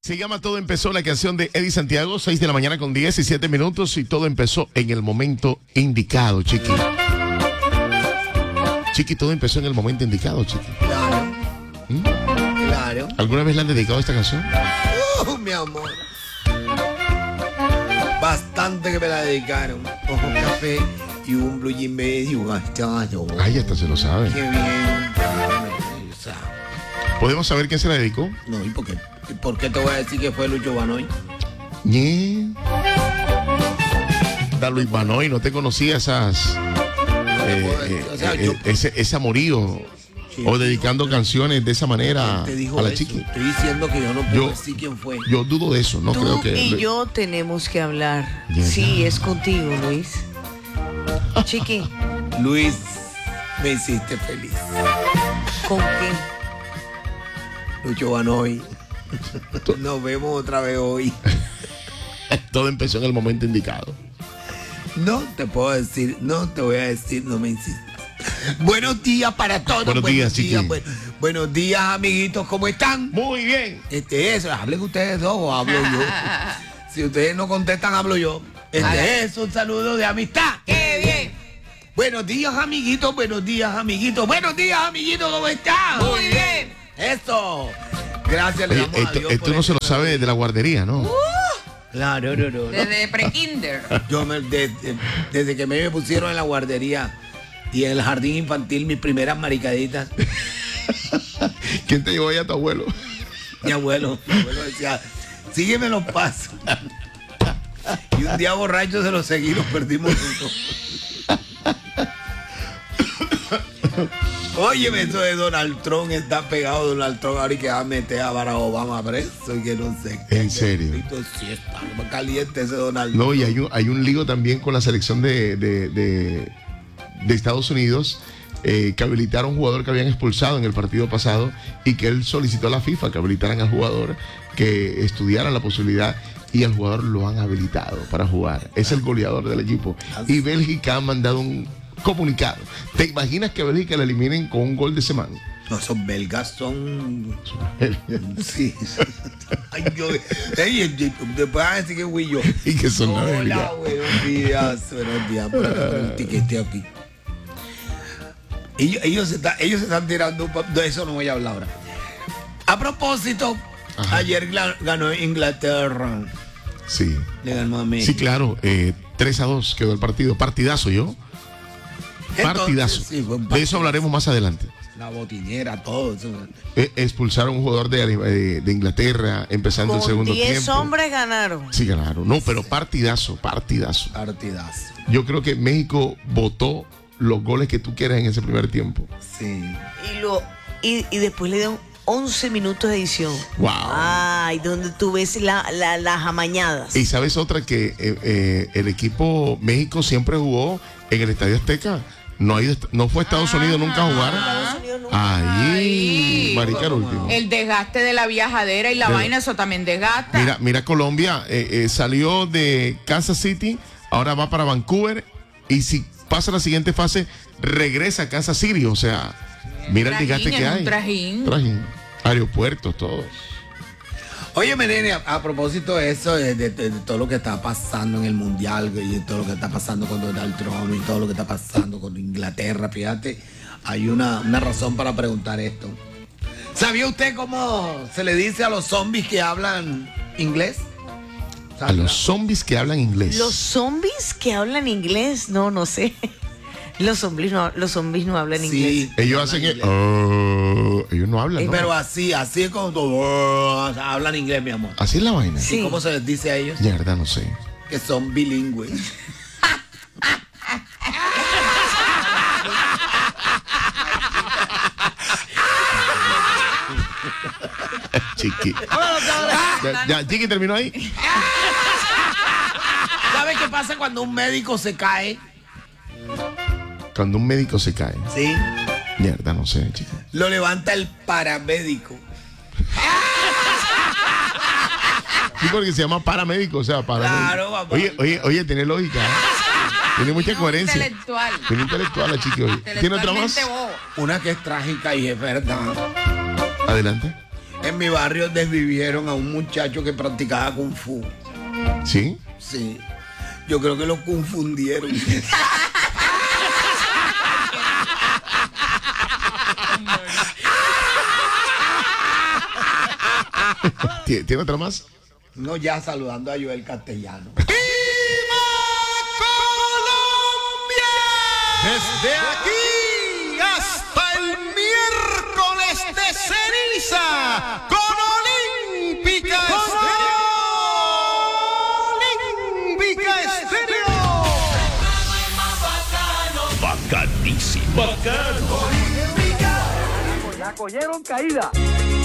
Se llama Todo Empezó, la canción de Eddie Santiago, 6 de la mañana con 17 minutos y todo empezó en el momento indicado, Chiqui. Chiqui, todo empezó en el momento indicado, Chiqui. Claro. Claro. ¿Alguna vez le han dedicado esta canción? Mi amor. Bastante que me la dedicaron. Ojo café y un blue jean medio gastado. Ay, hasta se lo sabe. Qué bien. O sea, ¿Podemos saber quién se la dedicó? no, ¿y por qué? ¿Y por qué te voy a decir que fue Lucho Banoy? Ñe. Da Luis Banoy, no te conocía esas... O sea, yo- ese amorío Sí, o dedicando canciones de esa manera Te dijo a la eso. Chiqui. Estoy diciendo que yo no puedo Yo- decir quién fue. Yo dudo de eso, no Tú creo que... y yo tenemos que hablar. Ya. Sí, es contigo, Luis. Chiqui, Luis, me hiciste feliz. ¿con qué? Lucho Banoy. Nos vemos otra vez hoy. Todo empezó en el momento indicado. No te puedo decir, no te voy a decir, no me insistas. Buenos días para todos. Buenos días, Chiqui. Buenos días, amiguitos, ¿cómo están? Muy bien. Hablen ustedes dos o hablo yo. Si ustedes no contestan, hablo yo. Es un saludo de amistad. ¡Qué bien! Buenos días, amiguitos, buenos días, amiguitos. Buenos días, amiguitos, ¿cómo están? Muy bien. Eso. Gracias, le Oye, damos a Dios esto por no se lo este sabe de la guardería, ¿no? Claro, no. Desde pre-kinder. Yo desde que me pusieron en la guardería y en el jardín infantil, mis primeras maricaditas, ¿Quién te llevó allá a tu abuelo? mi abuelo decía, sígueme los pasos. Y un día borracho se los seguí, los perdimos juntos. Óyeme, eso de Donald Trump está pegado. Donald Trump ahora y que va a meter a Barack Obama preso y que no sé qué. ¿En serio? Sí, está caliente ese Donald No, Trump. y hay un lío también con la selección de Estados Unidos, que habilitaron a un jugador que habían expulsado en el partido pasado y que él solicitó a la FIFA que habilitaran al jugador, que estudiaran la posibilidad y al jugador lo han habilitado para jugar. Es el goleador del equipo. Y Bélgica ha mandado un comunicado. ¿Te imaginas que a Bélgica la eliminen con un gol de ese man? No, esos belgas son. Sí. Ay, después van a decir que fui yo. Y que son la Bélgica. Hola, buenos días. Buenos días. Por acá, con el tiquete aquí. Ellos se están tirando. De eso no voy a hablar ahora. A propósito, Ajá. ayer ganó Inglaterra. Sí. Le ganó a México. Sí, claro. 3-2 quedó el partido. Partidazo, ¿yo? Partidazo. Entonces, sí, fue un De eso hablaremos más adelante. La botinera, todo eso. Expulsaron a un jugador de Inglaterra empezando el Con segundo 10 tiempo. hombres ganaron. Sí, ganaron. No, pero partidazo. Partidazo. Yo creo que México votó los goles que tú quieras en ese primer tiempo. Sí. Y después le dieron 11 minutos de edición. Wow. Ay, donde tú ves las amañadas. Y sabes otra, que el equipo México siempre jugó en el Estadio Azteca. No fue a Estados Unidos nunca a jugar. Estados Unidos nunca. Ahí, Ay. marica, el último. El desgaste de la viajadera y la Pero- vaina, eso también desgasta. Mira Colombia, salió de Kansas City, ahora va para Vancouver y si pasa la siguiente fase, regresa a Kansas City. O sea, mira el desgaste que en un hay. trajín. Aeropuertos, todo. Oye, nene, a propósito de eso, de todo lo que está pasando en el Mundial y de todo lo que está pasando con Donald Trump y todo lo que está pasando con Inglaterra, fíjate, hay una razón para preguntar esto. ¿Sabía usted cómo se le dice a los zombies que hablan inglés? A los zombies que hablan inglés. Los zombies que hablan inglés, no sé. Los zombies no hablan Sí, inglés. Ellos hablan hacen inglés. ellos no hablan, ¿no? Pero así es como hablan inglés, mi amor. Así es la vaina. Sí. ¿Y cómo se les dice a ellos? De verdad no sé. Que son bilingües. Chiqui. Ya, Chiqui terminó ahí. ¿Sabe qué pasa cuando un médico se cae? Cuando un médico se cae. Sí. Mierda, no sé, Chiqui. Lo levanta el paramédico. Sí, porque se llama paramédico, o sea, paramédico. Claro, papá. Oye, tiene lógica. ¿Eh? Tiene mucha No, coherencia. intelectual. Tiene intelectual la Chiqui hoy. ¿Tiene otra más? Intelectualmente bobo. Una que es trágica y es verdad. Adelante. En mi barrio desvivieron a un muchacho que practicaba Kung Fu. ¿Sí? Sí. Yo creo que lo confundieron. ¿Tiene otra más? No, ya saludando a Joel Castellano. Desde aquí hasta el miércoles de ceniza con Olímpica Estéreo. Olímpica Estéreo. Bacanísimo. Bacano. La cogieron caída.